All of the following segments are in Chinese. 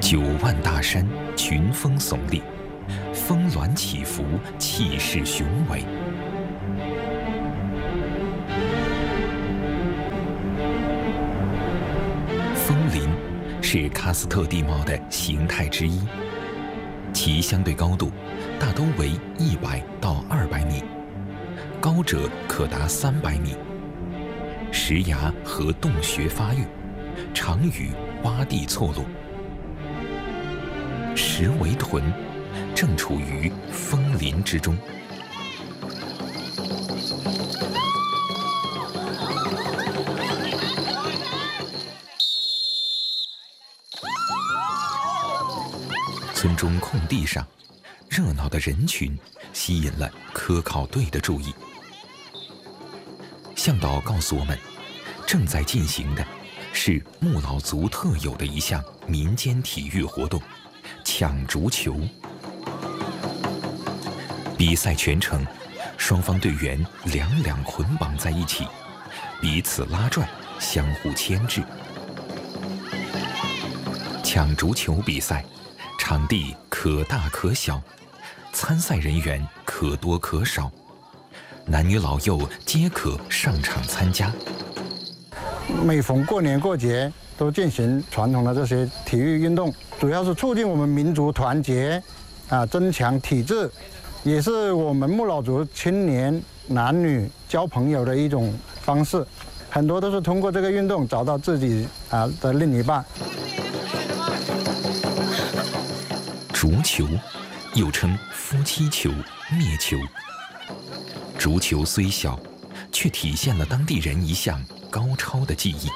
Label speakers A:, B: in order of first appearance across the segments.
A: 9万大山群峰耸立，峰峦起伏，气势雄伟。峰林是喀斯特地貌的形态之一，其相对高度大都为100到200米，高者可达300米。石崖和洞穴发育，常与洼地错落。石围屯正处于峰林之中。村中空地上，热闹的人群吸引了科考队的注意。向导告诉我们，正在进行的是木老族特有的一项民间体育活动——抢竹球。比赛全程，双方队员两捆绑在一起，彼此拉拽，相互牵制。抢竹球比赛，场地可大可小，参赛人员可多可少。男女老幼皆可上场参加。
B: 每逢过年过节都进行传统的这些体育运动，主要是促进我们民族团结，增强体质，也是我们木老族青年男女交朋友的一种方式。很多都是通过这个运动找到自己的另一半。
A: 竹球又称夫妻球、灭球。竹球虽小，却体现了当地人一项高超的技艺。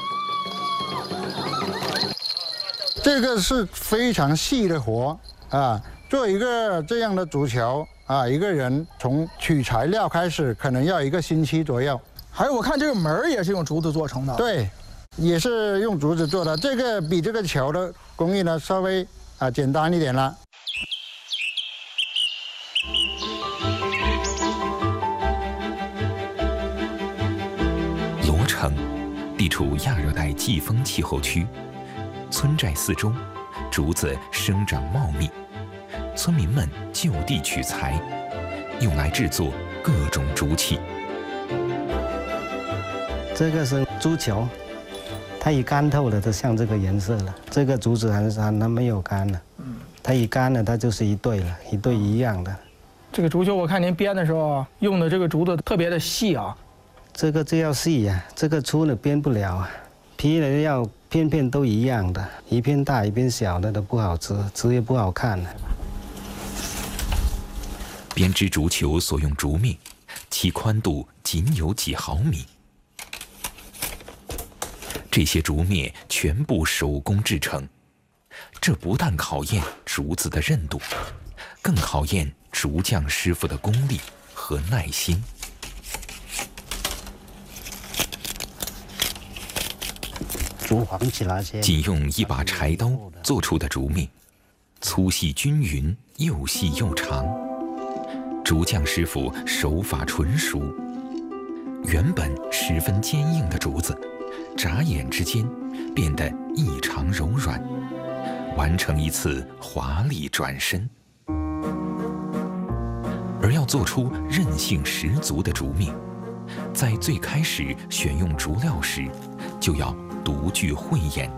B: 这个是非常细的活做一个这样的竹球一个人从取材料开始，可能要1个星期左右。
C: 还有我看这个门也是用竹子做成的。
B: 对，也是用竹子做的。这个比这个球的工艺呢稍微简单一点了。
A: 地处亚热带季风气候区，村寨四周竹子生长茂密，村民们就地取材，用来制作各种竹器。
D: 这个是竹球，它已干透了，都像这个颜色了。这个竹子还没有干呢，它一干了，它就是一对了，一对一样的。
C: 这个竹球我看您编的时候用的这个竹子特别的细啊。
D: 这个就要细呀，这个粗的编不了啊，劈了要片片都一样的，一片大一片小的都不好吃，吃也不好看。
A: 编织竹球所用竹篾，其宽度仅有几毫米。这些竹篾全部手工制成，这不但考验竹子的韧度，更考验竹匠师傅的功力和耐心。
D: 竹黄起来先，
A: 仅用1把柴刀做出的竹篾，粗细均匀，又细又长。竹匠师傅手法纯熟，原本十分坚硬的竹子，眨眼之间变得异常柔软，完成一次华丽转身。而要做出韧性十足的竹篾，在最开始选用竹料时，就要独具慧眼。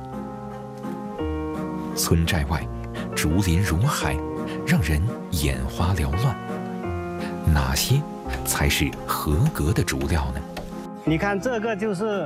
A: 村寨外，竹林如海，让人眼花缭乱。哪些才是合格的竹料呢？
D: 你看这个就是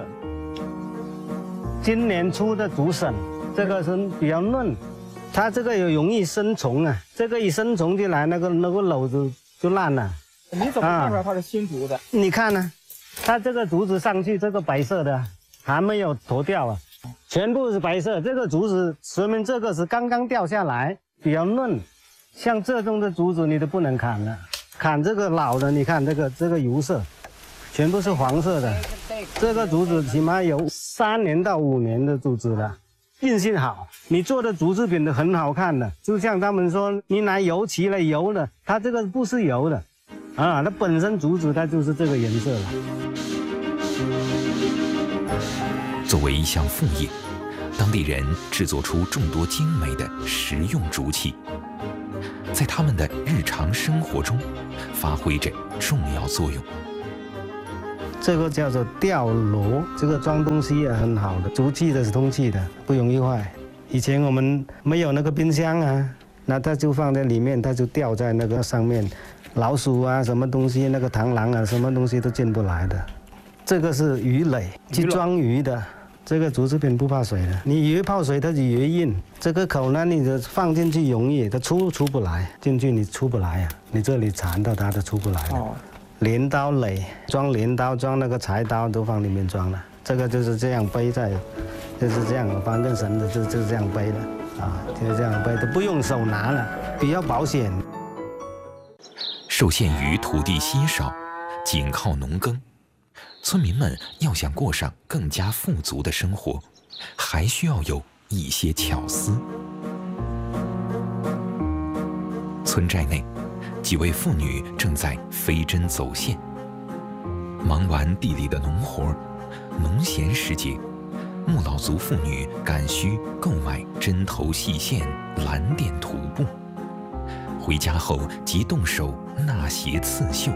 D: 今年出的竹笋，这个是比较嫩，它这个有容易生虫啊，这个一生虫进来，那个篓就烂了。
C: 你怎么看出来它是新竹的？
D: 你看呢，它这个竹子上去，这个白色的还没有脱掉啊，全部是白色。这个竹子说明这个是刚刚掉下来，比较嫩。像这种的竹子你都不能砍了，砍这个老的，你看这个油色，全部是黄色的。这个竹子起码有3年到5年的竹子了，运性好，你做的竹制品都很好看的。就像他们说，你拿油漆来油的，它这个不是油的，它本身竹子它就是这个颜色了。
A: 作为一项副业， 当地人制作出众多精美的实用竹器，在他们的日常生活中发挥着重要作用。
D: 这个叫做吊箩，这个装东西也很好的，竹器的是通气的，不容易坏。以前我们没有那个冰箱啊，那它就放在里面，它就吊在那个上面，老鼠啊什么东西，那个螳螂啊什么东西都进不来的。这个是鱼垒，去装鱼的。这个竹制品不怕水的，你鱼泡水它就越硬。这个口呢，你就放进去容易，它出不来，进去你出不来呀、你这里缠到它都出不来的。镰刀垒装镰刀，装那个柴刀都放里面装了。这个就是这样背在，就是这样绑根绳子就是这样背的啊，就是这样背的，不用手拿了，比较保险。
A: 受限于土地稀少，仅靠农耕，村民们要想过上更加富足的生活，还需要有一些巧思。村寨内，几位妇女正在飞针走线。忙完地里的农活，农闲时节，木老族妇女赶需购买针头细线、蓝靛土布，回家后即动手纳鞋刺绣。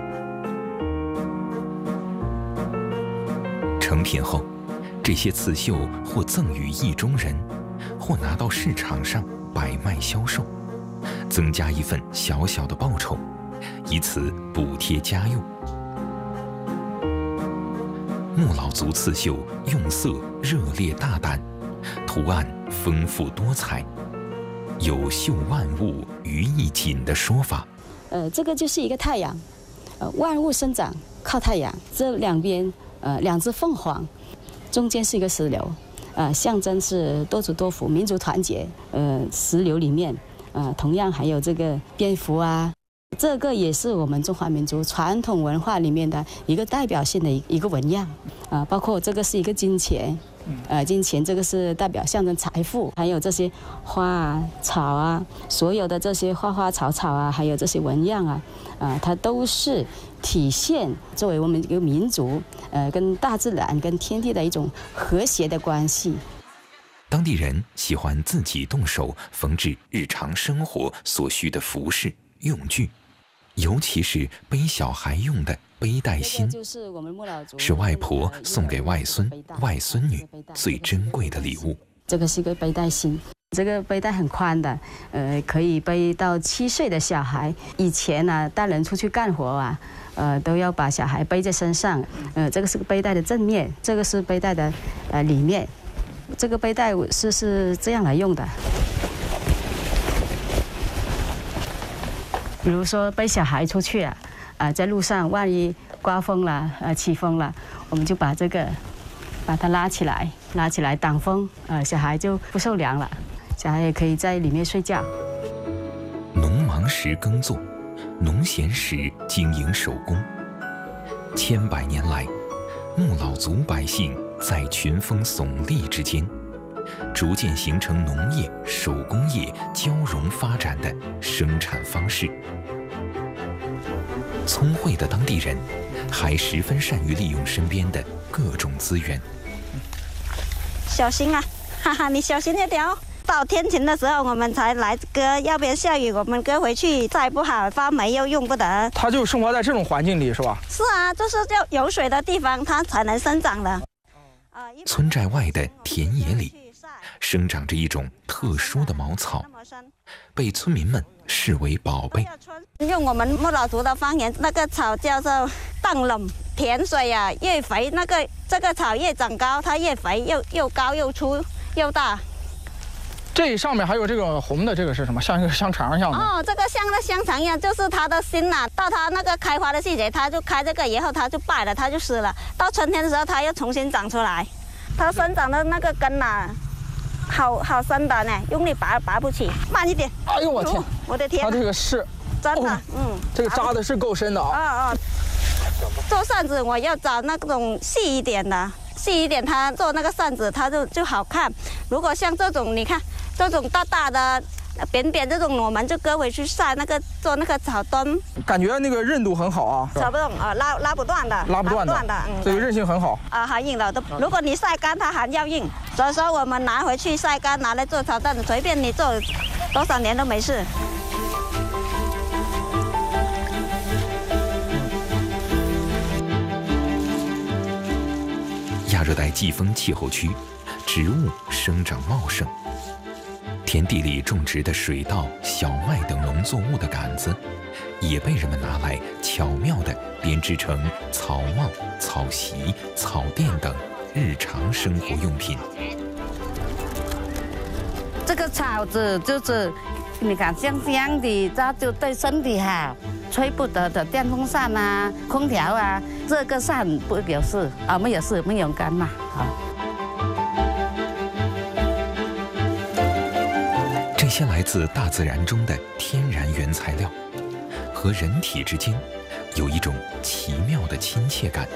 A: 成品后，这些刺绣或赠予意中人，或拿到市场上摆卖销售，增加一份小小的报酬，以此补贴家用。木老族刺绣用色热烈大胆，图案丰富多彩，有绣万物于一锦的说法。
E: 这个就是一个太阳，万物生长靠太阳，这两边两只凤凰，中间是一个石榴，象征是多子多福、民族团结。石榴里面，同样还有这个蝙蝠啊，这个也是我们中华民族传统文化里面的一个代表性的一个纹样。包括这个是一个金钱，金钱这个是代表象征财富，还有这些花啊、草啊，所有的这些花花草草啊，还有这些纹样啊，它都是体现作为我们一个民族，跟大自然、跟天地的一种和谐的关系。
A: 当地人喜欢自己动手缝制日常生活所需的服饰用具，尤其是背小孩用的背带芯，是外婆送给外孙、外孙女最珍贵的礼物。
E: 这个是一个背带芯，这个背带很宽的，可以背到7岁的小孩。以前呢，大人出去干活啊，都要把小孩背在身上。这个是个背带的正面，这个是背带的里面。这个背带是这样来用的。比如说背小孩出去啊，在路上万一刮风了，起风了，我们就把它拉起来挡风，小孩就不受凉了，小孩也可以在里面睡觉。
A: 农忙时耕作，农闲时经营手工，千百年来，木老族百姓在群峰耸立之间，逐渐形成农业、手工业交融发展的生产方式。聪慧的当地人还十分善于利用身边的各种资源。
F: 小心啊，哈哈，你小心一点哦。到天晴的时候我们才来割，要不然下雨我们割回去再不好发霉又用不得。
C: 它就生活在这种环境里是吧？
F: 是啊，就是要有水的地方它才能生长的。
A: 村寨外的田野里生长着一种特殊的茅草，被村民们视为宝贝。
F: 用我们木老族的方言，那个草叫做荡冷，田水啊越肥，这个草越长高，它越肥又高又粗又大。
C: 这上面还有这个红的，这个是什么？像一个香肠一样的。
F: 哦，这个像那香肠一样，就是它的心呐。到它那个开花的季节，它就开这个，以后它就败了，它就湿了。到春天的时候，它又重新长出来。它生长的那个根呐，好深的呢，用力拔不起，慢一点。
C: 哎呦我天！
F: 我的天！
C: 它这个是
F: 真的，
C: 这个扎的是够深的啊。
F: 做扇子我要找那种细一点的，细一点，它做那个扇子它就好看。如果像这种，你看这种大大的扁扁这种我们就割回去晒做那个草墩，
C: 感觉那个韧度很好啊，
F: 扯不动啊，拉不断的，
C: 拉不断的，这个韧性很好
F: 啊，很硬的。如果你晒干，它还要硬，所以说我们拿回去晒干，拿来做草墩，随便你做多少年都没事。
A: 亚热带季风气候区，植物生长茂盛。田地里种植的水稻、小麦等农作物的杆子，也被人们拿来巧妙地编织成草帽、草席、草垫等日常生活用品。
G: 这个草子就是，你看香香的，它就对身体好。吹不得的电风扇啊、空调啊，这个扇不有事啊，没有事，没有干嘛啊。
A: 这些来自大自然中的天然原材料，和人体之间有一种奇妙的亲切感。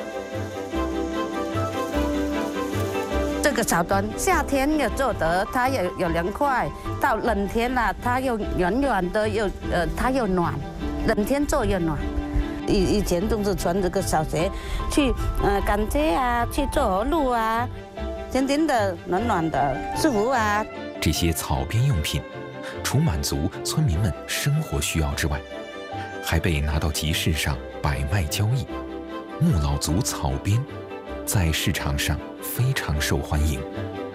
G: 这个草墩夏天也做得，它有凉快；到冷天了，它又软软的，它又暖。冷天做又暖。以前都是穿这个小鞋去赶车啊，去做活路啊，甜甜的、暖暖的，舒服啊。
A: 这些草编用品，除满足村民们生活需要之外，还被拿到集市上摆卖交易。木老族草编在市场上非常受欢迎。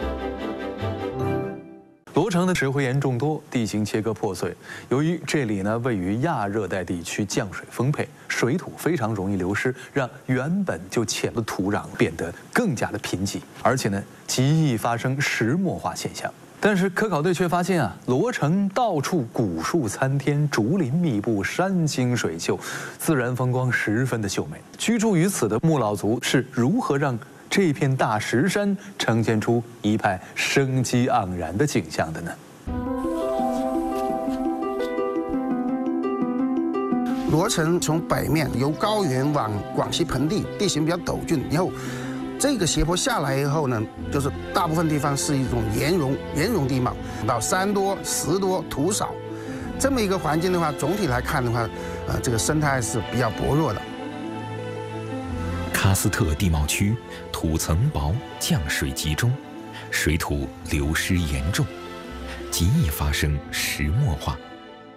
H: 罗城的石灰岩众多，地形切割破碎。由于这里呢位于亚热带地区，降水丰沛，水土非常容易流失，让原本就浅的土壤变得更加的贫瘠，而且呢极易发生石墨化现象。但是科考队却发现啊，罗城到处古树参天，竹林密布，山清水秀，自然风光十分的秀美。居住于此的木老族是如何让这片大石山呈现出一派生机盎然的景象的呢？
I: 罗城从北面由高原往广西盆地，地形比较陡峻，以后这个斜坡下来以后呢，就是大部分地方是一种岩溶地貌，到山多石多土少，这么一个环境的话，总体来看的话，这个生态是比较薄弱的。
A: 喀斯特地貌区土层薄，降水集中，水土流失严重，极易发生石墨化。